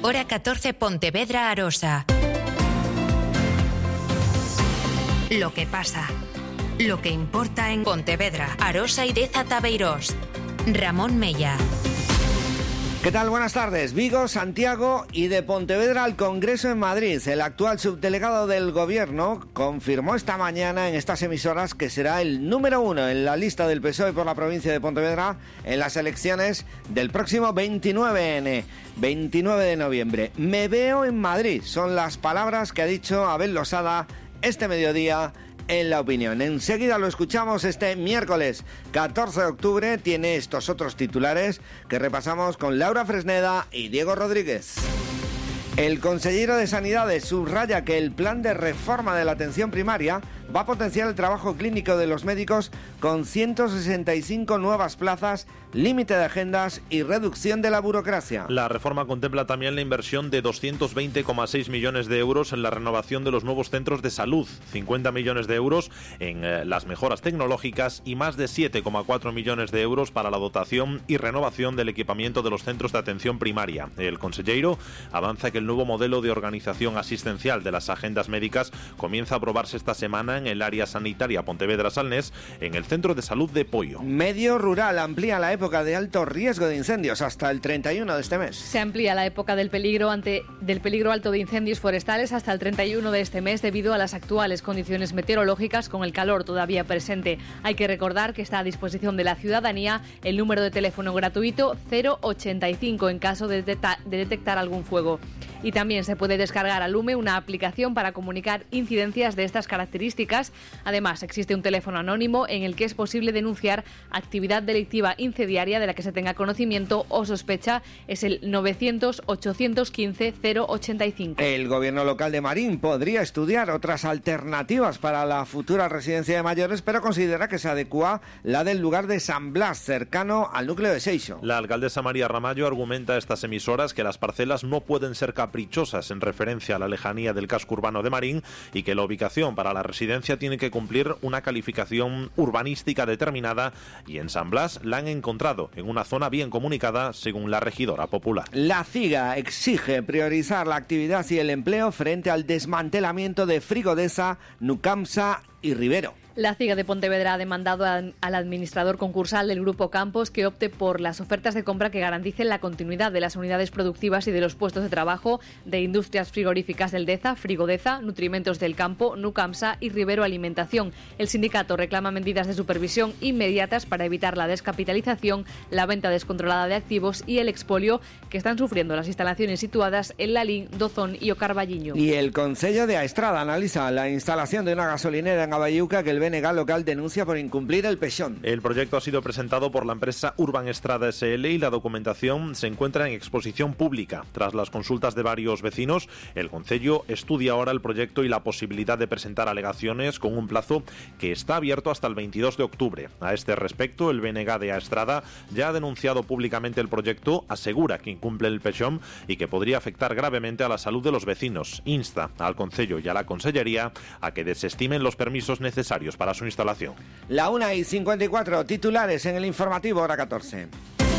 Hora 14, Pontevedra, Arosa. Lo que pasa. Lo que importa en Pontevedra, Arosa y Deza Tabeirós. Ramón Mella. ¿Qué tal? Buenas tardes. Vigo, Santiago y de Pontevedra al Congreso en Madrid. El actual subdelegado del Gobierno confirmó esta mañana en estas emisoras que será el número 1 en la lista del PSOE por la provincia de Pontevedra en las elecciones del próximo 29 de noviembre. Me veo en Madrid, son las palabras que ha dicho Abel Losada este mediodía en La Opinión. Enseguida lo escuchamos este miércoles 14 de octubre. Tiene estos otros titulares que repasamos con Laura Fresneda y Diego Rodríguez. El consejero de Sanidades subraya que el plan de reforma de la atención primaria va a potenciar el trabajo clínico de los médicos con 165 nuevas plazas, límite de agendas y reducción de la burocracia. La reforma contempla también la inversión de 220,6 millones de euros en la renovación de los nuevos centros de salud, 50 millones de euros en las mejoras tecnológicas y más de 7,4 millones de euros para la dotación y renovación del equipamiento de los centros de atención primaria. El consejero avanza que el nuevo modelo de organización asistencial de las agendas médicas comienza a aprobarse esta semana en el área sanitaria Pontevedra-Salnés, en el Centro de Salud de Poio. Medio Rural amplía la época de alto riesgo de incendios hasta el 31 de este mes. Se amplía la época del peligro alto de incendios forestales hasta el 31 de este mes debido a las actuales condiciones meteorológicas con el calor todavía presente. Hay que recordar que está a disposición de la ciudadanía el número de teléfono gratuito 085 en caso de detectar algún fuego. Y también se puede descargar a Lume una aplicación para comunicar incidencias de estas características. Además, existe un teléfono anónimo en el que es posible denunciar actividad delictiva incendiaria de la que se tenga conocimiento o sospecha. Es el 900-815-085. El gobierno local de Marín podría estudiar otras alternativas para la futura residencia de mayores, pero considera que se adecua la del lugar de San Blas, cercano al núcleo de Seixo. La alcaldesa María Ramallo argumenta a estas emisoras que las parcelas no pueden ser caprichosas en referencia a la lejanía del casco urbano de Marín y que la ubicación para la residencia tiene que cumplir una calificación urbanística determinada, y en San Blas la han encontrado en una zona bien comunicada, según la regidora popular. La CIGA exige priorizar la actividad y el empleo frente al desmantelamiento de Frigodesa, Nucamsa y Rivero. La CIGA de Pontevedra ha demandado al administrador concursal del Grupo Campos que opte por las ofertas de compra que garanticen la continuidad de las unidades productivas y de los puestos de trabajo de Industrias Frigoríficas del Deza, Frigodeza, Nutrimentos del Campo, Nucamsa y Rivero Alimentación. El sindicato reclama medidas de supervisión inmediatas para evitar la descapitalización, la venta descontrolada de activos y el expolio que están sufriendo las instalaciones situadas en Lalín, Dozón y Ocarballiño. Y el Concello de Aestrada analiza la instalación de una gasolinera en Abayuca que el BNG local denuncia por incumplir el PEXON. El proyecto ha sido presentado por la empresa Urban Estrada SL y la documentación se encuentra en exposición pública. Tras las consultas de varios vecinos, el concello estudia ahora el proyecto y la posibilidad de presentar alegaciones con un plazo que está abierto hasta el 22 de octubre. A este respecto, el BNG de Aestrada ya ha denunciado públicamente el proyecto, asegura que incumple el PEXON y que podría afectar gravemente a la salud de los vecinos. Insta al concello y a la consellería a que desestimen los permisos necesarios para su instalación. La 1:54, titulares en el informativo hora 14.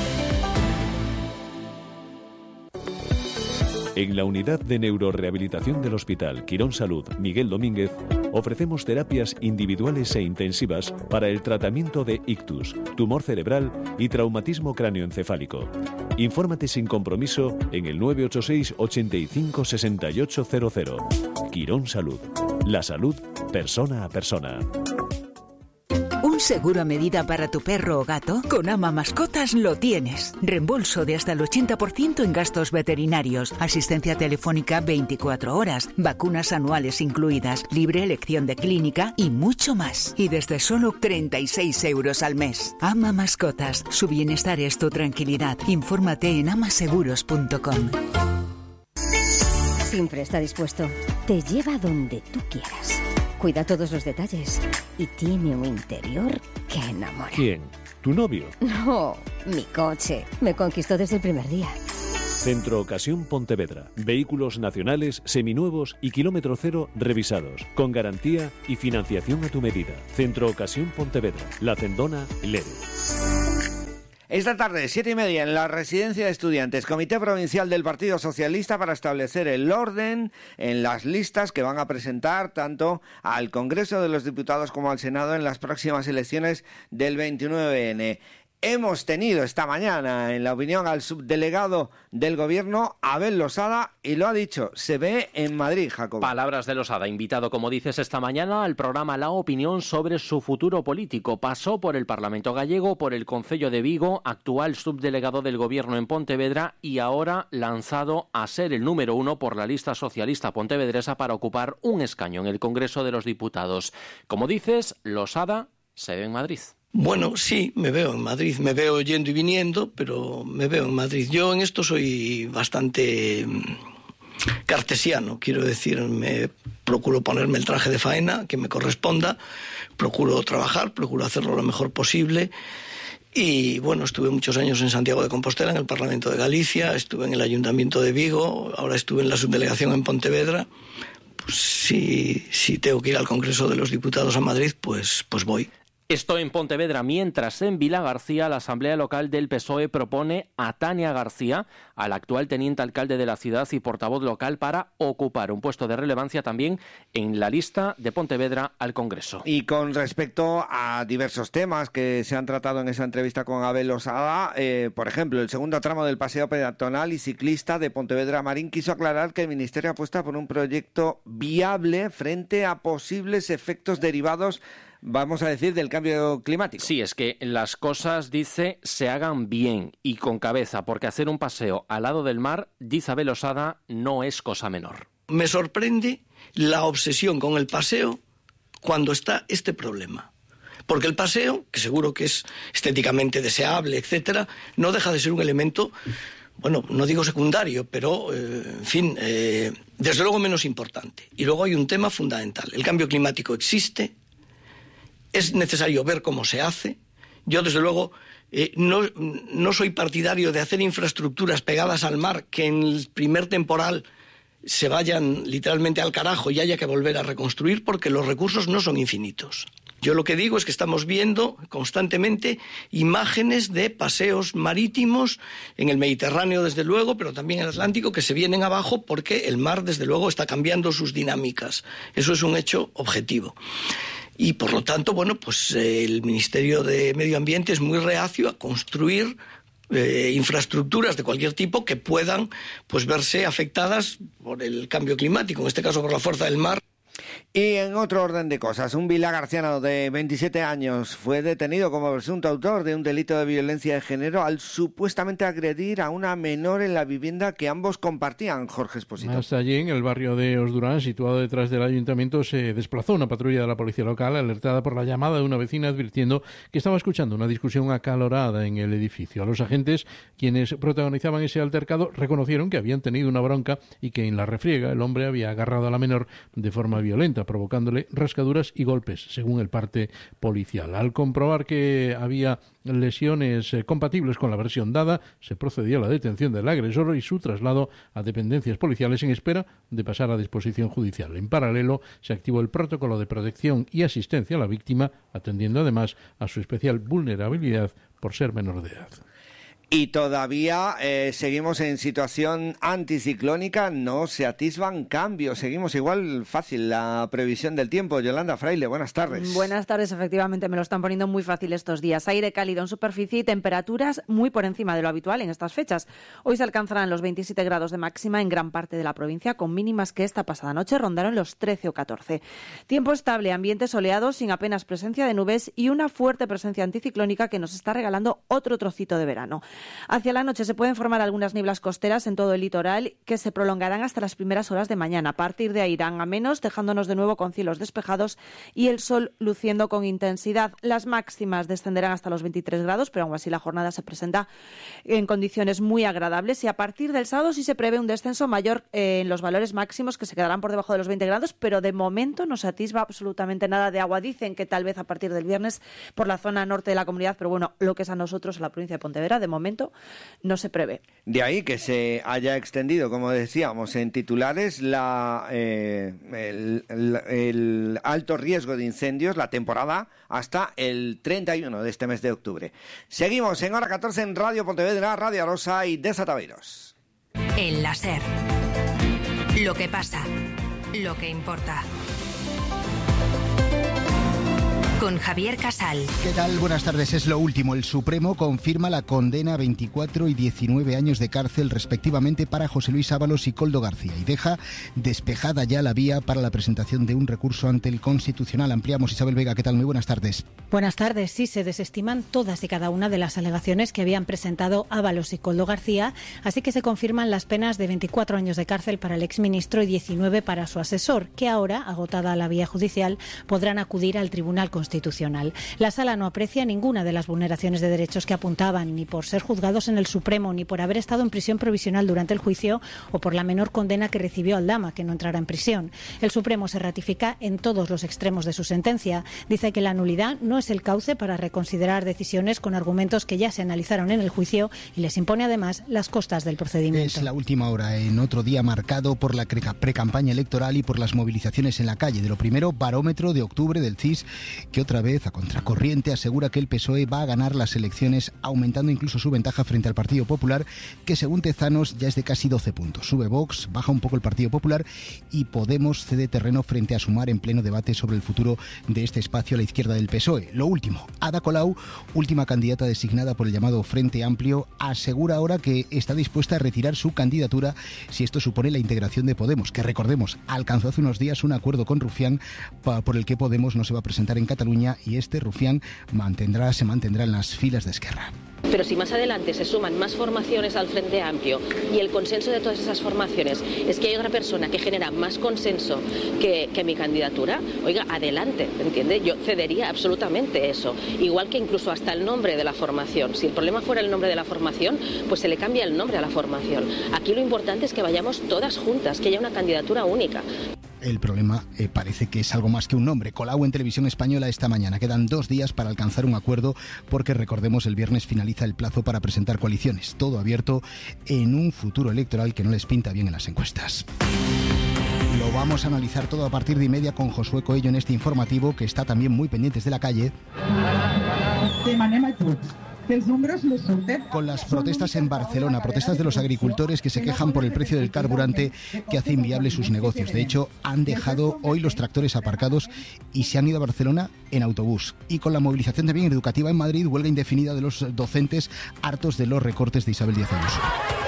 En la unidad de neurorehabilitación del Hospital Quirón Salud Miguel Domínguez ofrecemos terapias individuales e intensivas para el tratamiento de ictus, tumor cerebral y traumatismo cráneoencefálico. Infórmate sin compromiso en el 986 85 6800. Quirón Salud. La salud persona a persona. ¿Un seguro a medida para tu perro o gato? Con Ama Mascotas lo tienes. Reembolso de hasta el 80% en gastos veterinarios, asistencia telefónica 24 horas, vacunas anuales incluidas, libre elección de clínica y mucho más. Y desde solo 36 euros al mes. Ama Mascotas. Su bienestar es tu tranquilidad. Infórmate en amaseguros.com. Siempre está dispuesto. Te lleva donde tú quieras. Cuida todos los detalles y tiene un interior que enamora. ¿Quién? ¿Tu novio? No, mi coche. Me conquistó desde el primer día. Centro Ocasión Pontevedra. Vehículos nacionales, seminuevos y kilómetro cero revisados. Con garantía y financiación a tu medida. Centro Ocasión Pontevedra. La Cendona, Lérez. Esta tarde, 7:30, en la Residencia de Estudiantes, Comité Provincial del Partido Socialista para establecer el orden en las listas que van a presentar tanto al Congreso de los Diputados como al Senado en las próximas elecciones del 29N. Hemos tenido esta mañana, en la opinión, al subdelegado del Gobierno, Abel Losada, y lo ha dicho, se ve en Madrid, Jacob. Palabras de Losada, invitado, como dices, esta mañana al programa La Opinión sobre su futuro político. Pasó por el Parlamento gallego, por el Concello de Vigo, actual subdelegado del Gobierno en Pontevedra y ahora lanzado a ser el número 1 por la lista socialista pontevedresa para ocupar un escaño en el Congreso de los Diputados. Como dices, Losada se ve en Madrid. Bueno, sí, me veo en Madrid, me veo yendo y viniendo, pero me veo en Madrid. Yo en esto soy bastante cartesiano, quiero decir, procuro ponerme el traje de faena que me corresponda, procuro trabajar, procuro hacerlo lo mejor posible. Y bueno, estuve muchos años en Santiago de Compostela, en el Parlamento de Galicia, estuve en el Ayuntamiento de Vigo, ahora estuve en la subdelegación en Pontevedra. Pues si tengo que ir al Congreso de los Diputados a Madrid, pues voy. Esto en Pontevedra, mientras en Vilagarcía la Asamblea Local del PSOE propone a Tania García, al actual teniente alcalde de la ciudad y portavoz local, para ocupar un puesto de relevancia también en la lista de Pontevedra al Congreso. Y con respecto a diversos temas que se han tratado en esa entrevista con Abel Losada, por ejemplo, el segundo tramo del paseo peatonal y ciclista de Pontevedra Marín, quiso aclarar que el Ministerio apuesta por un proyecto viable frente a posibles efectos derivados, vamos a decir, del cambio climático. Sí, es que las cosas, dice, se hagan bien y con cabeza, porque hacer un paseo al lado del mar, dice Abel Losada, no es cosa menor. Me sorprende la obsesión con el paseo cuando está este problema. Porque el paseo, que seguro que es estéticamente deseable, etcétera, no deja de ser un elemento, bueno, no digo secundario, pero, en fin, desde luego menos importante. Y luego hay un tema fundamental. El cambio climático existe. Es necesario ver cómo se hace. Yo, desde luego, no soy partidario de hacer infraestructuras pegadas al mar que en el primer temporal se vayan literalmente al carajo y haya que volver a reconstruir, porque los recursos no son infinitos. Yo lo que digo es que estamos viendo constantemente imágenes de paseos marítimos en el Mediterráneo, desde luego, pero también en el Atlántico, que se vienen abajo porque el mar, desde luego, está cambiando sus dinámicas. Eso es un hecho objetivo. Y, por lo tanto, bueno, pues el Ministerio de Medio Ambiente es muy reacio a construir infraestructuras de cualquier tipo que puedan, pues, verse afectadas por el cambio climático, en este caso por la fuerza del mar. Y en otro orden de cosas, un vilagarciano de 27 años fue detenido como presunto autor de un delito de violencia de género al supuestamente agredir a una menor en la vivienda que ambos compartían, Jorge Esposito. Hasta allí, en el barrio de Osdurán, situado detrás del ayuntamiento, se desplazó una patrulla de la policía local alertada por la llamada de una vecina advirtiendo que estaba escuchando una discusión acalorada en el edificio. A los agentes, quienes protagonizaban ese altercado, reconocieron que habían tenido una bronca y que en la refriega el hombre había agarrado a la menor de forma violenta, provocándole rascaduras y golpes, según el parte policial. Al comprobar que había lesiones compatibles con la versión dada, se procedió a la detención del agresor y su traslado a dependencias policiales en espera de pasar a disposición judicial. En paralelo, se activó el protocolo de protección y asistencia a la víctima, atendiendo además a su especial vulnerabilidad por ser menor de edad. Y todavía seguimos en situación anticiclónica, no se atisban cambios, seguimos igual fácil la previsión del tiempo. Yolanda Fraile, buenas tardes. Buenas tardes, efectivamente me lo están poniendo muy fácil estos días. Aire cálido en superficie y temperaturas muy por encima de lo habitual en estas fechas. Hoy se alcanzarán los 27 grados de máxima en gran parte de la provincia, con mínimas que esta pasada noche rondaron los 13 o 14. Tiempo estable, ambiente soleado, sin apenas presencia de nubes y una fuerte presencia anticiclónica que nos está regalando otro trocito de verano. Hacia la noche se pueden formar algunas nieblas costeras en todo el litoral que se prolongarán hasta las primeras horas de mañana. A partir de ahí irán a menos, dejándonos de nuevo con cielos despejados y el sol luciendo con intensidad. Las máximas descenderán hasta los 23 grados, pero aún así la jornada se presenta en condiciones muy agradables y a partir del sábado sí se prevé un descenso mayor en los valores máximos que se quedarán por debajo de los 20 grados, pero de momento no se atisba absolutamente nada de agua. Dicen que tal vez a partir del viernes por la zona norte de la comunidad, pero bueno, lo que es a nosotros, a la provincia de Pontevedra, de momento momento no se prevé. De ahí que se haya extendido, como decíamos en titulares, el alto riesgo de incendios, la temporada, hasta el 31 de este mes de octubre. Seguimos en hora 14 en Radio Pontevedra, Radio Arosa y DESA Taveiros. El láser. Lo que pasa. Lo que importa. Con Javier Casal. ¿Qué tal? Buenas tardes. Es lo último. El Supremo confirma la condena a 24 y 19 años de cárcel respectivamente para José Luis Ábalos y Koldo García y deja despejada ya la vía para la presentación de un recurso ante el Constitucional. Ampliamos. Isabel Vega, ¿qué tal? Muy buenas tardes. Buenas tardes. Sí, se desestiman todas y cada una de las alegaciones que habían presentado Ábalos y Koldo García, así que se confirman las penas de 24 años de cárcel para el exministro y 19 para su asesor, que ahora, agotada la vía judicial, podrán acudir al Tribunal Constitucional. La Sala no aprecia ninguna de las vulneraciones de derechos que apuntaban, ni por ser juzgados en el Supremo, ni por haber estado en prisión provisional durante el juicio o por la menor condena que recibió Aldama, que no entrará en prisión. El Supremo se ratifica en todos los extremos de su sentencia. Dice que la nulidad no es el cauce para reconsiderar decisiones con argumentos que ya se analizaron en el juicio y les impone además las costas del procedimiento. Es la última hora, en otro día marcado por la precampaña electoral y por las movilizaciones en la calle. De lo primero, barómetro de octubre del CIS, que otra vez, a contracorriente, asegura que el PSOE va a ganar las elecciones, aumentando incluso su ventaja frente al Partido Popular, que según Tezanos ya es de casi 12 puntos. Sube Vox, baja un poco el Partido Popular y Podemos cede terreno frente a Sumar en pleno debate sobre el futuro de este espacio a la izquierda del PSOE. Lo último, Ada Colau, última candidata designada por el llamado Frente Amplio, asegura ahora que está dispuesta a retirar su candidatura si esto supone la integración de Podemos, que recordemos, alcanzó hace unos días un acuerdo con Rufián por el que Podemos no se va a presentar en Cataluña y este Rufián se mantendrá en las filas de Esquerra. Pero si más adelante se suman más formaciones al Frente Amplio y el consenso de todas esas formaciones es que hay otra persona que genera más consenso que mi candidatura, oiga, adelante, ¿entiende? Yo cedería absolutamente eso. Igual que incluso hasta el nombre de la formación. Si el problema fuera el nombre de la formación, pues se le cambia el nombre a la formación. Aquí lo importante es que vayamos todas juntas, que haya una candidatura única. El problema parece que es algo más que un nombre. Colau en Televisión Española esta mañana. Quedan 2 días para alcanzar un acuerdo porque, recordemos, el viernes finaliza el plazo para presentar coaliciones. Todo abierto en un futuro electoral que no les pinta bien en las encuestas. Lo vamos a analizar todo a partir de 1:30 con Josué Coello en este informativo, que está también muy pendientes de la calle. Con las protestas en Barcelona, protestas de los agricultores que se quejan por el precio del carburante que hace inviable sus negocios. De hecho, han dejado hoy los tractores aparcados y se han ido a Barcelona en autobús. Y con la movilización también educativa en Madrid, huelga indefinida de los docentes hartos de los recortes de Isabel Díaz Ayuso.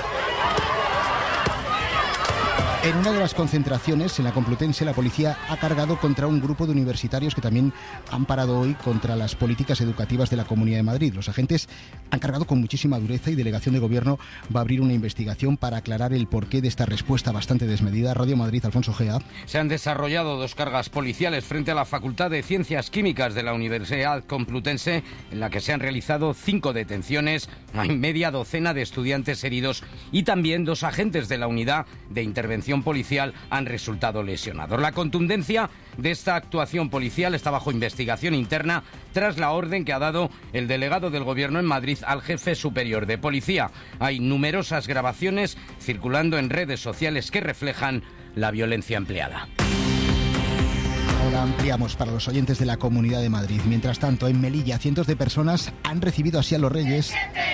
En una de las concentraciones, en la Complutense, la policía ha cargado contra un grupo de universitarios que también han parado hoy contra las políticas educativas de la Comunidad de Madrid. Los agentes han cargado con muchísima dureza y Delegación de Gobierno va a abrir una investigación para aclarar el porqué de esta respuesta bastante desmedida. Radio Madrid, Alfonso Gea. Se han desarrollado 2 cargas policiales frente a la Facultad de Ciencias Químicas de la Universidad Complutense, en la que se han realizado 5 detenciones, hay media docena de estudiantes heridos y también 2 agentes de la Unidad de Intervención Policial han resultado lesionados. La contundencia de esta actuación policial está bajo investigación interna tras la orden que ha dado el delegado del Gobierno en Madrid al jefe superior de policía. Hay numerosas grabaciones circulando en redes sociales que reflejan la violencia empleada. Ahora ampliamos para los oyentes de la Comunidad de Madrid. Mientras tanto, en Melilla, cientos de personas han recibido así a los Reyes.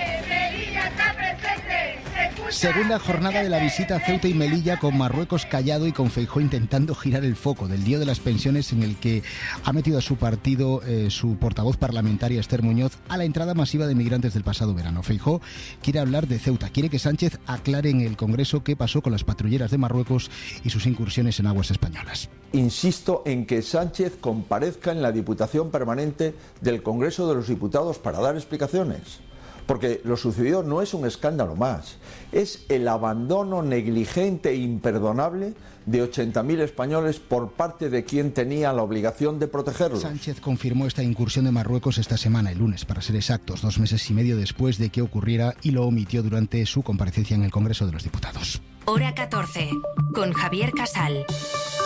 Segunda jornada de la visita a Ceuta y Melilla, con Marruecos callado y con Feijóo intentando girar el foco del lío de las pensiones, en el que ha metido a su partido su portavoz parlamentaria Esther Muñoz a la entrada masiva de migrantes del pasado verano. Feijóo quiere hablar de Ceuta, quiere que Sánchez aclare en el Congreso qué pasó con las patrulleras de Marruecos y sus incursiones en aguas españolas. Insisto en que Sánchez comparezca en la Diputación Permanente del Congreso de los Diputados para dar explicaciones. Porque lo sucedido no es un escándalo más, es el abandono negligente e imperdonable de 80.000 españoles por parte de quien tenía la obligación de protegerlos. Sánchez confirmó esta incursión de Marruecos esta semana, el lunes, para ser exactos, 2 meses y medio después de que ocurriera, y lo omitió durante su comparecencia en el Congreso de los Diputados. Hora 14, con Javier Casal.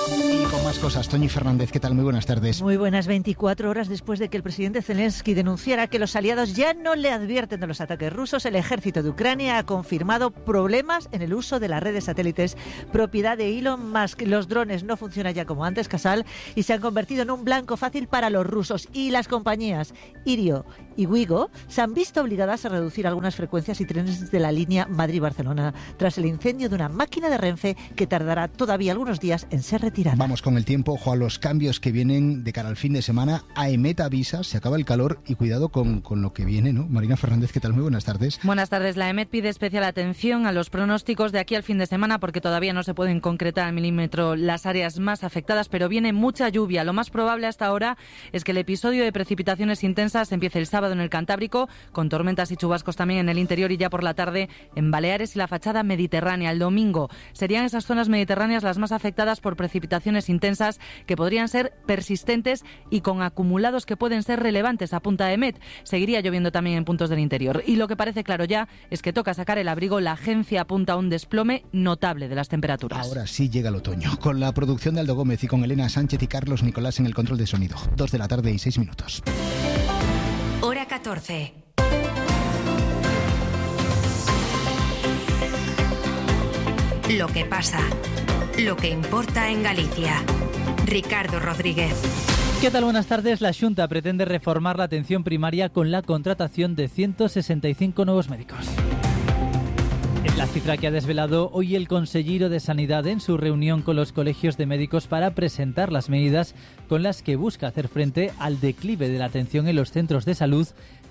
Y con más cosas, Toñi Fernández, ¿qué tal? Muy buenas tardes. Muy buenas. 24 horas después de que el presidente Zelensky denunciara que los aliados ya no le advierten de los ataques rusos, el ejército de Ucrania ha confirmado problemas en el uso de las redes satélites propiedad de Elon Musk. Los drones no funcionan ya como antes, Casal, y se han convertido en un blanco fácil para los rusos. Y las compañías Irio y Wigo se han visto obligadas a reducir algunas frecuencias y trenes de la línea Madrid-Barcelona tras el incendio de una máquina de Renfe que tardará todavía algunos días en ser retirada. Vamos con el tiempo, ojo a los cambios que vienen de cara al fin de semana. AEMET avisa, se acaba el calor y cuidado con lo que viene, ¿no? Marina Fernández, ¿qué tal? Muy buenas tardes. Buenas tardes. La AEMET pide especial atención a los pronósticos de aquí al fin de semana porque todavía no se pueden concretar al milímetro las áreas más afectadas, pero viene mucha lluvia. Lo más probable hasta ahora es que el episodio de precipitaciones intensas empiece el sábado en el Cantábrico, con tormentas y chubascos también en el interior y ya por la tarde en Baleares y la fachada mediterránea. El domingo serían esas zonas mediterráneas las más afectadas por precipitaciones intensas que podrían ser persistentes y con acumulados que pueden ser relevantes, apunta EMET. Seguiría lloviendo también en puntos del interior. Y lo que parece claro ya es que toca sacar el abrigo. La agencia apunta a un desplome notable de las temperaturas. Ahora sí llega el otoño. Con la producción de Aldo Gómez y con Elena Sánchez y Carlos Nicolás en el control de sonido. 2 de la tarde y 6 minutos. Hora 14. Lo que pasa. Lo que importa en Galicia. Ricardo Rodríguez. ¿Qué tal? Buenas tardes. La Xunta pretende reformar la atención primaria con la contratación de 165 nuevos médicos. Es la cifra que ha desvelado hoy el consellero de Sanidad en su reunión con los colegios de médicos para presentar las medidas con las que busca hacer frente al declive de la atención en los centros de salud.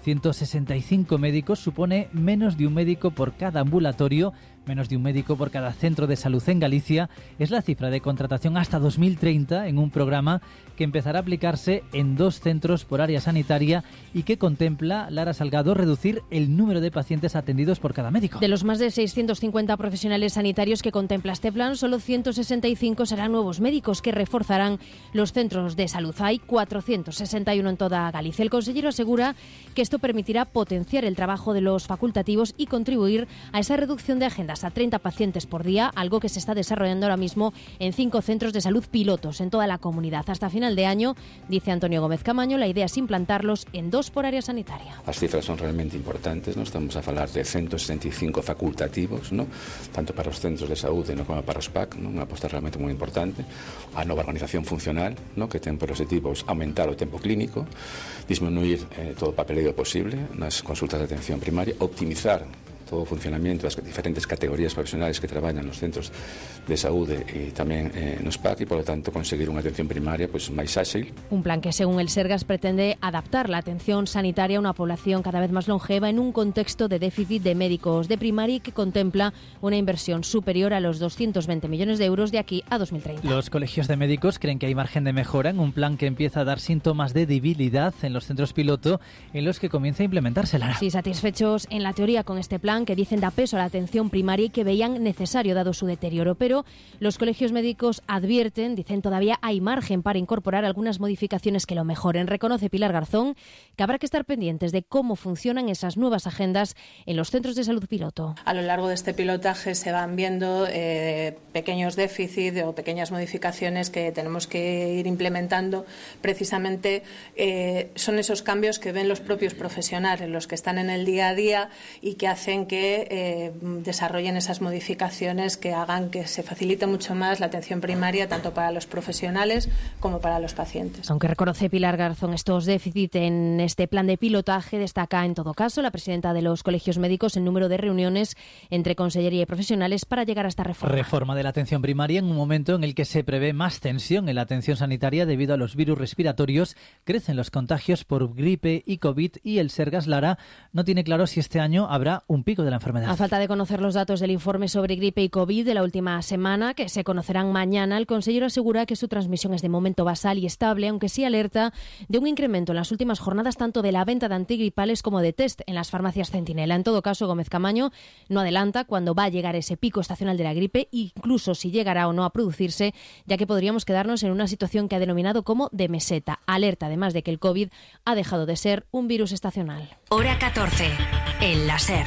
165 médicos supone menos de un médico por cada ambulatorio, menos de un médico por cada centro de salud en Galicia. Es la cifra de contratación hasta 2030 en un programa que empezará a aplicarse en 2 centros por área sanitaria y que contempla, Lara Salgado, reducir el número de pacientes atendidos por cada médico. De los más de 650 profesionales sanitarios que contempla este plan, solo 165 serán nuevos médicos que reforzarán los centros de salud. Hay 461 en toda Galicia. El consejero asegura que esto permitirá potenciar el trabajo de los facultativos y contribuir a esa reducción de agendas a 30 pacientes por día, algo que se está desarrollando ahora mismo en 5 centros de salud pilotos en toda la comunidad. Hasta final de año, dice Antonio Gómez Camaño, la idea es implantarlos en 2 por área sanitaria. As cifras son realmente importantes, ¿no? Estamos a falar de 165 facultativos, ¿no? Tanto para os centros de saúde como para os PAC, ¿no? Unha aposta realmente moi importante. A nova organización funcional, ¿no? Que ten por objetivos aumentar o tempo clínico, disminuir todo o papeleo posible nas consultas de atención primaria, optimizar todo o funcionamento das diferentes categorías profesionales que traballan nos centros de saúde e tamén nos PAC e, polo tanto, conseguir unha atención primaria máis áxil. Un plan que, según el Sergas, pretende adaptar la atención sanitaria a una población cada vez más longeva en un contexto de déficit de médicos de primaria y que contempla una inversión superior a los 220 millones de euros de aquí a 2030. Los colegios de médicos creen que hay margen de mejora en un plan que empieza a dar síntomas de debilidad en los centros piloto en los que comienza a implementarse. Sí, satisfechos en la teoría con este plan que dicen da peso a la atención primaria y que veían necesario dado su deterioro, pero los colegios médicos advierten, dicen todavía hay margen para incorporar algunas modificaciones que lo mejoren. Reconoce Pilar Garzón que habrá que estar pendientes de cómo funcionan esas nuevas agendas en los centros de salud piloto. A lo largo de este pilotaje se van viendo pequeños déficits o pequeñas modificaciones que tenemos que ir implementando. Precisamente son esos cambios que ven los propios profesionales, los que están en el día a día y que hacen que desarrollen esas modificaciones que hagan que se facilite mucho más la atención primaria tanto para los profesionales como para los pacientes. Aunque reconoce Pilar Garzón estos déficits en este plan de pilotaje, destaca en todo caso la presidenta de los colegios médicos el número de reuniones entre consellería y profesionales para llegar a esta reforma. Reforma de la atención primaria en un momento en el que se prevé más tensión en la atención sanitaria debido a los virus respiratorios. Crecen los contagios por gripe y COVID y el Sergas, Lara, no tiene claro si este año habrá un pico de la enfermedad. A falta de conocer los datos del informe sobre gripe y COVID de la última semana, que se conocerán mañana, el consejero asegura que su transmisión es de momento basal y estable, aunque sí alerta de un incremento en las últimas jornadas tanto de la venta de antigripales como de test en las farmacias Centinela. En todo caso, Gómez Camaño no adelanta cuándo va a llegar ese pico estacional de la gripe, incluso si llegará o no a producirse, ya que podríamos quedarnos en una situación que ha denominado como de meseta. Alerta además de que el COVID ha dejado de ser un virus estacional. Hora 14. El láser.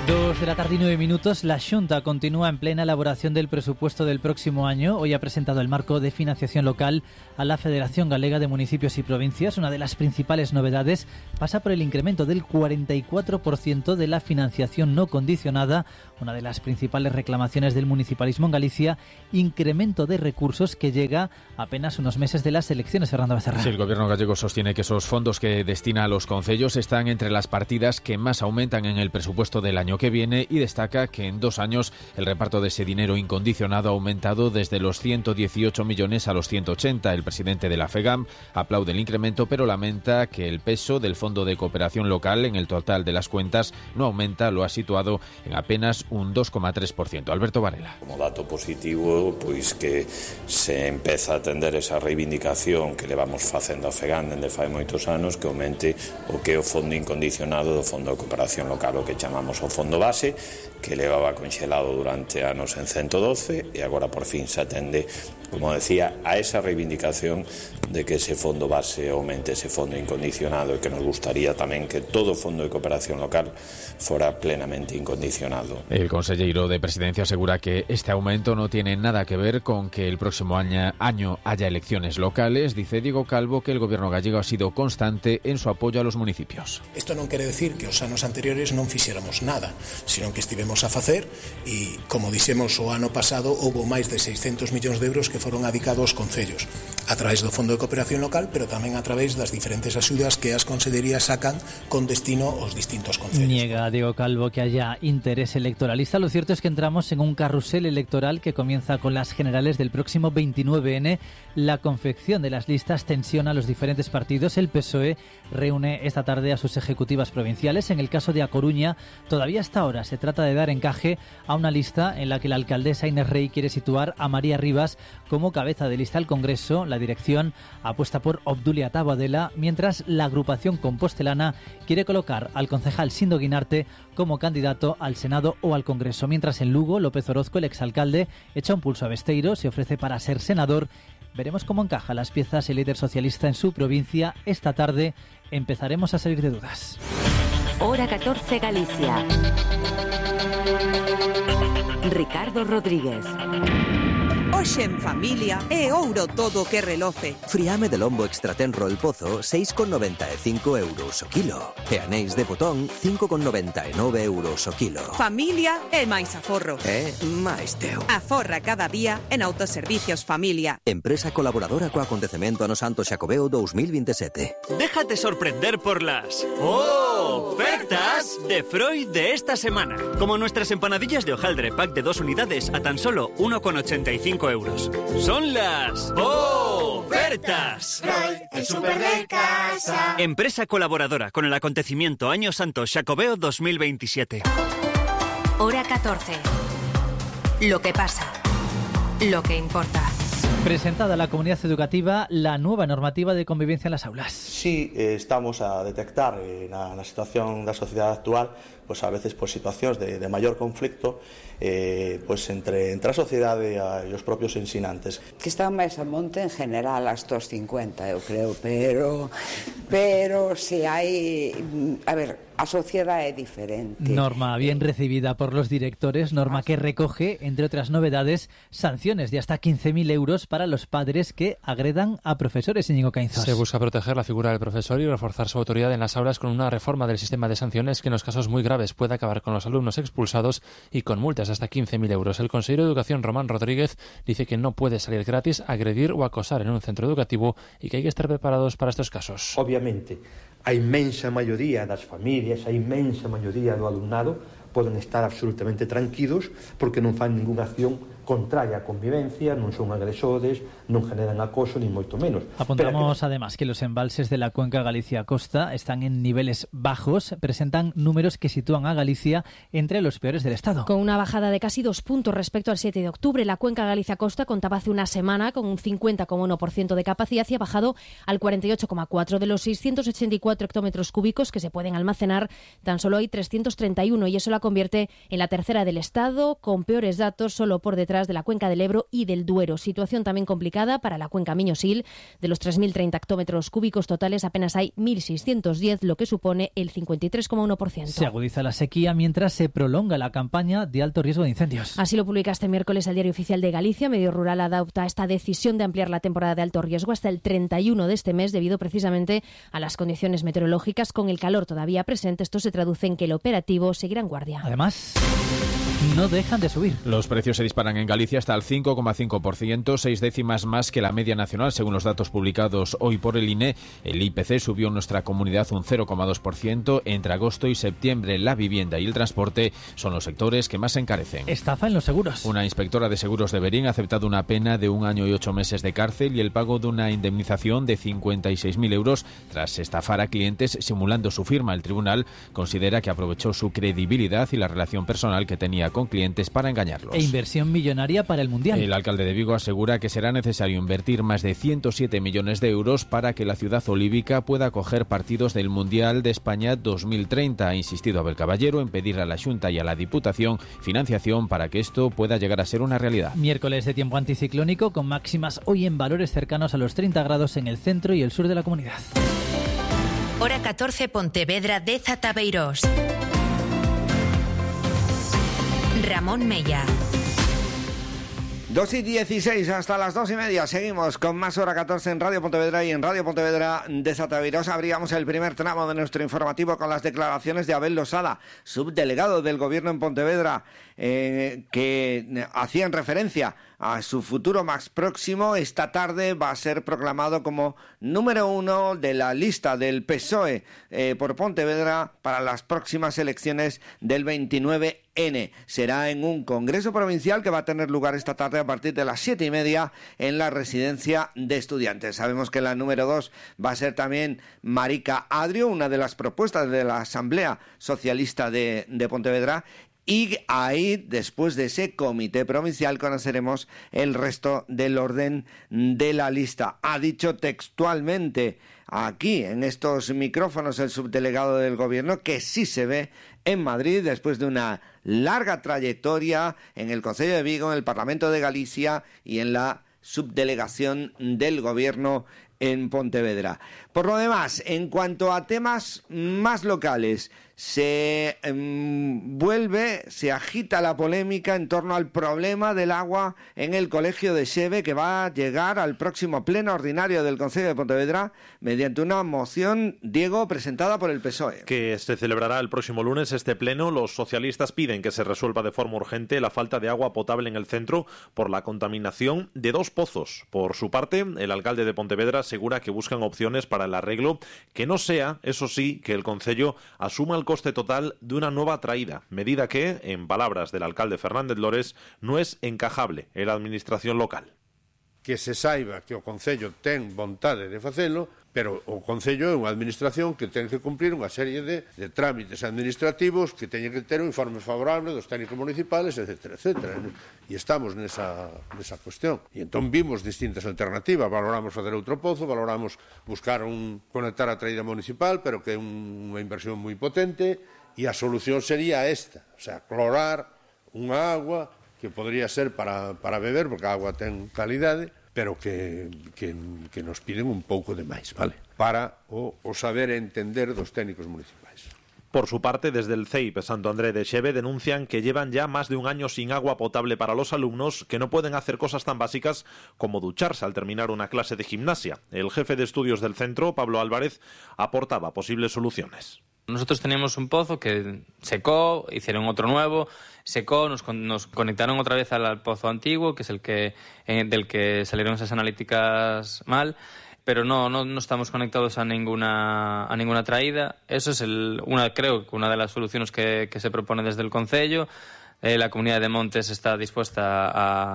2:09 p.m. La Xunta continúa en plena elaboración del presupuesto del próximo año. Hoy ha presentado el marco de financiación local a la Federación Galega de Municipios y Provincias. Una de las principales novedades pasa por el incremento del 44% de la financiación no condicionada. Una de las principales reclamaciones del municipalismo en Galicia, incremento de recursos que llega apenas unos meses de las elecciones. Fernando Becerra. Sí, el gobierno gallego sostiene que esos fondos que destina a los concellos están entre las partidas que más aumentan en el presupuesto del año que viene y destaca que en 2 años el reparto de ese dinero incondicionado ha aumentado desde los 118 millones a los 180. El presidente de la FEGAM aplaude el incremento, pero lamenta que el peso del Fondo de Cooperación Local en el total de las cuentas no aumenta, lo ha situado en apenas un 2,3%. Alberto Varela. Como dato positivo, pois que se empeza a atender esa reivindicación que levamos facendo a FEGAM dende fai moitos anos, que aumente o que é o fondo incondicionado do Fondo de Cooperación Local, o que chamamos o fondo base, que levaba conxelado durante anos en 112 e agora por fin se atende, como decía, a esa reivindicación de que ese fondo base aumente ese fondo incondicionado e que nos gustaría tamén que todo o fondo de cooperación local fora plenamente incondicionado. El consejero de Presidencia asegura que este aumento no tiene nada que ver con que el próximo año haya elecciones locales. Dice Diego Calvo que el gobierno gallego ha sido constante en su apoyo a los municipios. Isto non quere decir que os anos anteriores non fixéramos nada, sino que estivemos a facer e, como dixemos o ano pasado, houbo máis de 600 millóns de euros que foron adicados aos concellos a través do Fondo de Cooperación Local, pero tamén a través das diferentes axudas que as consellerías sacan con destino aos distintos concellos. Niega Diego Calvo que haya interés electoralista. Lo cierto es que entramos en un carrusel electoral que comienza con las generales del próximo 29N. La confección de las listas tensiona a los diferentes partidos. El PSOE reúne esta tarde a sus ejecutivas provinciales. En el caso de A Coruña, todavía hasta ahora se trata de dar encaje a una lista en la que la alcaldesa Inés Rey quiere situar a María Rivas como cabeza de lista al Congreso. La dirección apuesta por Obdulia Taboadela, mientras la agrupación compostelana quiere colocar al concejal Sindo Guinarte como candidato al Senado o al Congreso. Mientras en Lugo, López Orozco, el exalcalde, echa un pulso a Besteiro, se ofrece para ser senador. Veremos cómo encaja las piezas el líder socialista en su provincia. Esta tarde empezaremos a salir de dudas. Hora 14 Galicia. Ricardo Rodríguez. Hoxe en familia é ouro todo que reloce. Friame de lombo extratenro El Pozo, 6,95 euros o kilo. E anéis de botón, 5,99 euros o kilo. Familia é máis aforro. É máis teu. Aforra cada día en Autoservicios Familia. Empresa colaboradora co acontecemento ano Santo Xacobeo 2027. Déjate sorprender por las ofertas de Freud de esta semana. Como nuestras empanadillas de hojaldre pack de 2 unidades a tan solo 1,85 euros. Son las ofertas. Freud, el súper de casa. Empresa colaboradora con el acontecimiento Año Santo Xacobeo 2027. Hora 14. Lo que pasa. Lo que importa. Presentada a la comunidad educativa la nueva normativa de convivencia en las aulas. Sí, estamos a detectar na situación da sociedade actual, pues a veces por situacións de maior conflicto pues entre a sociedade e os propios ensinantes. Que están máis a monte en general hasta os 50, eu creo, pero se hai, a ver, a sociedade é diferente. Norma bien recibida por los directores, norma que recoge, entre otras novedades, sanciones de hasta 15.000 euros para los padres que agredan a profesores. Íñigo Caínzos. Se busca proteger la figura del profesor y reforzar su autoridad en las aulas con una reforma del sistema de sanciones que en los casos muy graves puede acabar con los alumnos expulsados y con multas de hasta 15.000 euros. El consejero de Educación, Román Rodríguez, dice que no puede salir gratis agredir o acosar en un centro educativo y que hay que estar preparados para estos casos. Obviamente, a inmensa maioría das familias, a inmensa maioría do alumnado poden estar absolutamente tranquilos porque non fan ningunha acción contraria á convivencia, non son agresores, non generan acoso, ni moito menos. Apuntamos además que los embalses de la cuenca Galicia-Costa están en niveles bajos, presentan números que sitúan a Galicia entre los peores del Estado. Con una bajada de casi 2 puntos respecto al 7 de octubre, la cuenca Galicia-Costa contaba hace una semana con un 50,1% de capacidad y ha bajado al 48,4%. De los 684 hectómetros cúbicos que se pueden almacenar, tan solo hay 331, y eso la la convierte en la tercera del Estado, con peores datos solo por detrás de la cuenca del Ebro y del Duero. Situación también complicada para la cuenca Miño-Sil. De los 3.030 hectómetros cúbicos totales, apenas hay 1.610, lo que supone el 53,1%. Se agudiza la sequía mientras se prolonga la campaña de alto riesgo de incendios. Así lo publica este miércoles el Diario Oficial de Galicia. Medio Rural adopta esta decisión de ampliar la temporada de alto riesgo hasta el 31 de este mes, debido precisamente a las condiciones meteorológicas. Con el calor todavía presente, esto se traduce en que el operativo seguirá en guardia. Además, no dejan de subir. Los precios se disparan en Galicia hasta el 5,5%, 6 décimas más que la media nacional, según los datos publicados hoy por el INE. El IPC subió en nuestra comunidad un 0,2%. Entre agosto y septiembre, la vivienda y el transporte son los sectores que más se encarecen. Estafa en los seguros. Una inspectora de seguros de Berín ha aceptado una pena de 1 año y 8 meses de cárcel y el pago de una indemnización de 56.000 euros tras estafar a clientes simulando su firma. El tribunal considera que aprovechó su credibilidad y la relación personal que tenía con clientes para engañarlos. E inversión millonaria para el Mundial. El alcalde de Vigo asegura que será necesario invertir más de 107 millones de euros para que la ciudad olívica pueda acoger partidos del Mundial de España 2030. Ha insistido Abel Caballero en pedir a la Xunta y a la Diputación financiación para que esto pueda llegar a ser una realidad. Miércoles de tiempo anticiclónico con máximas hoy en valores cercanos a los 30 grados en el centro y el sur de la comunidad. Hora 14, Pontevedra, Deza, Tabeirós. Ramón Mella. 2:16 hasta las 2:30. Seguimos con más Hora 14 en Radio Pontevedra y en Radio Pontevedra de Tabeirós. Abríamos el primer tramo de nuestro informativo con las declaraciones de Abel Losada, subdelegado del Gobierno en Pontevedra, que hacían referencia a su futuro más próximo. Esta tarde va a ser proclamado como número 1 de la lista del PSOE por Pontevedra para las próximas elecciones del 29N. Será en un congreso provincial que va a tener lugar esta tarde a partir de las 7:30 en la residencia de estudiantes. Sabemos que la número 2 va a ser también Marica Adrio, una de las propuestas de la Asamblea Socialista de Pontevedra. Y ahí, después de ese comité provincial, conoceremos el resto del orden de la lista. Ha dicho textualmente aquí, en estos micrófonos, el subdelegado del Gobierno, que sí se ve en Madrid después de una larga trayectoria en el Concello de Vigo, en el Parlamento de Galicia y en la subdelegación del Gobierno en Pontevedra. Por lo demás, en cuanto a temas más locales, se agita la polémica en torno al problema del agua en el colegio de Xeve, que va a llegar al próximo pleno ordinario del Concello de Pontevedra mediante una moción, Diego, presentada por el PSOE. Que se celebrará el próximo lunes este pleno. Los socialistas piden que se resuelva de forma urgente la falta de agua potable en el centro por la contaminación de 2 pozos. Por su parte, el alcalde de Pontevedra asegura que buscan opciones para el arreglo que no sea, eso sí, que el Concello asuma el coste total de una nueva traída, medida que, en palabras del alcalde Fernández Lores, no es encajable en la administración local. Que se saiba que o Concello ten vontade de facelo, pero o Concello é unha administración que ten que cumplir unha serie de trámites administrativos que teñen que ter un informe favorable dos técnicos municipales, etc., etc. E estamos nesa cuestión. E entón vimos distintas alternativas. Valoramos facer outro pozo, valoramos buscar conectar a traída municipal, pero que é unha inversión moi potente, e a solución sería esta, o sea, clorar unha agua que podría ser para beber, porque a agua ten calidade, pero que nos piden un pouco de máis, vale? Para o saber entender dos técnicos municipais. Por su parte, desde el CEIP Santo André de Xeve denuncian que llevan ya más de un año sin agua potable para los alumnos, que no pueden hacer cosas tan básicas como ducharse al terminar una clase de gimnasia. El jefe de estudios del centro, Pablo Álvarez, aportaba posibles soluciones. Nosotros teníamos un pozo que secó, hicieron otro nuevo, secó, nos conectaron otra vez al pozo antiguo, que es el que del que salieron esas analíticas mal, pero no estamos conectados a ninguna traída. Eso es creo que una de las soluciones que se propone desde el Concello. La Comunidad de Montes está dispuesta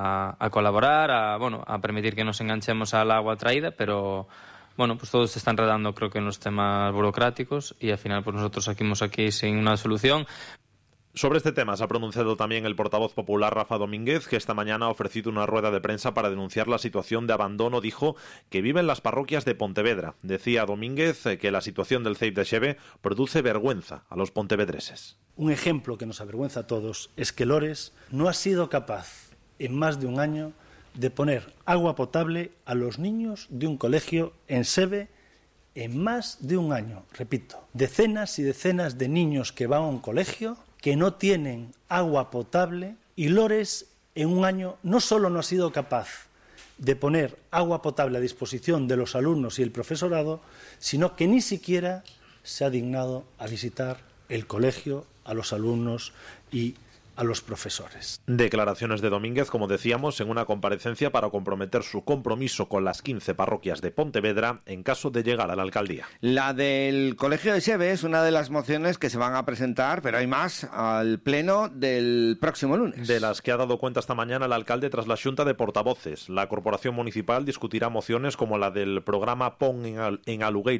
a colaborar, a permitir que nos enganchemos al agua traída, pero bueno, pues todo se está enredando, creo que en los temas burocráticos, y al final pues nosotros seguimos aquí sin una solución. Sobre este tema se ha pronunciado también el portavoz popular Rafa Domínguez, que esta mañana ha ofrecido una rueda de prensa para denunciar la situación de abandono, dijo, que viven las parroquias de Pontevedra. Decía Domínguez que la situación del CEIP de Xeve produce vergüenza a los pontevedreses. Un ejemplo que nos avergüenza a todos es que Lores no ha sido capaz en más de un año de poner agua potable a los niños de un colegio en Sebe en más de un año. Repito, decenas y decenas de niños que van a un colegio que no tienen agua potable, y Lores en un año no solo no ha sido capaz de poner agua potable a disposición de los alumnos y el profesorado, sino que ni siquiera se ha dignado a visitar el colegio, a los alumnos y a los profesores. Declaraciones de Domínguez, como decíamos, en una comparecencia para comprometer su compromiso con las 15 parroquias de Pontevedra en caso de llegar a la alcaldía. La del Colegio de Sebe es una de las mociones que se van a presentar, pero hay más, al pleno del próximo lunes. De las que ha dado cuenta esta mañana el alcalde tras la Xunta de Portavoces. La Corporación Municipal discutirá mociones como la del programa PON en Alugueiro